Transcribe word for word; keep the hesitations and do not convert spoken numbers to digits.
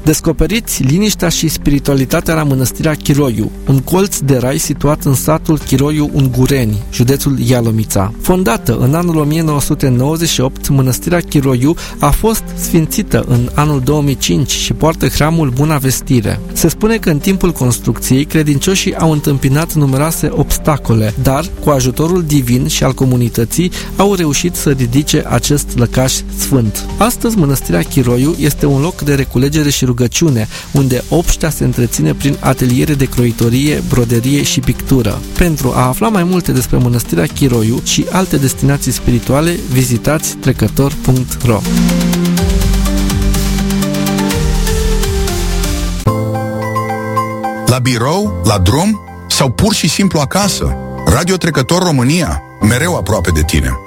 Descoperiți liniștea și spiritualitatea la mănăstirea Chiroiu, un colț de rai situat în satul Chiroiu Ungureni, județul Ialomița. Fondată în anul o mie nouă sute nouăzeci și opt, mănăstirea Chiroiu a fost sfințită în anul două mii cinci și poartă hramul Buna Vestire. Se spune că în timpul construcției credincioșii au întâmpinat numeroase obstacole, dar cu ajutorul divin și al comunității au reușit să ridice acest lăcaș sfânt. Astăzi, mănăstirea Chiroiu este un loc de reculegere și rugăciune, unde obștea se întreține prin ateliere de croitorie, broderie și pictură. Pentru a afla mai multe despre mănăstirea Chiroiu și alte destinații spirituale, vizitați trecător punct ro. La birou, la drum sau pur și simplu acasă, Radio Trecător România, mereu aproape de tine.